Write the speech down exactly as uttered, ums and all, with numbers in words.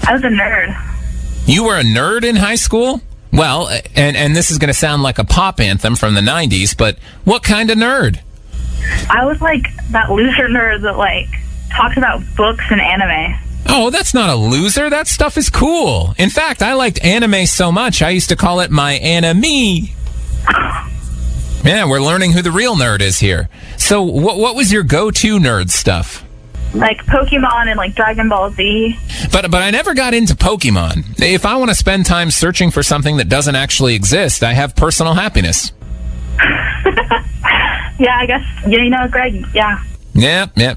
I was a nerd. You were a nerd in high school? Well, and, and this is going to sound like a pop anthem from the nineties, but what kind of nerd? I was like that loser nerd that like talks about books and anime. Oh, that's not a loser. That stuff is cool. In fact, I liked anime so much, I used to call it my anime. Yeah, we're learning who the real nerd is here. So what, what was your go-to nerd stuff? Like Pokemon and like Dragon Ball Z. But but I never got into Pokemon. If I want to spend time searching for something that doesn't actually exist, I have personal happiness. Yeah, I guess, you know, Greg, yeah. Yep, yep.